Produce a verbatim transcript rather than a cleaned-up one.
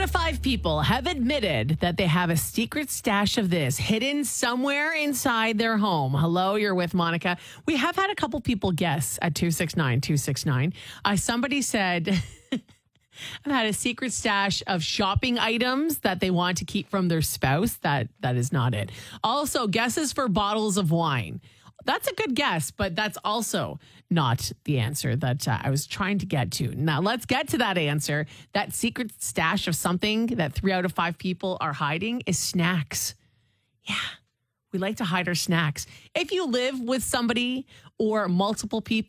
of five people have admitted that they have a secret stash of this hidden somewhere inside their home. Hello, you're with Monica. We have had a couple people guess at two six nine, two six nine. Uh, somebody said, I've had a secret stash of shopping items that they want to keep from their spouse. That That is not it. Also, guesses for bottles of wine. That's a good guess, but that's also not the answer that uh, I was trying to get to. Now, let's get to that answer. That secret stash of something that three out of five people are hiding is snacks. Yeah, we like to hide our snacks. If you live with somebody or multiple people,